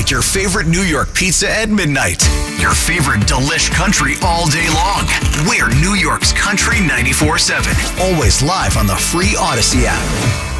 like your favorite New York pizza at midnight. Your favorite delish country all day long. We're New York's Country 94.7. Always live on the free Odyssey app.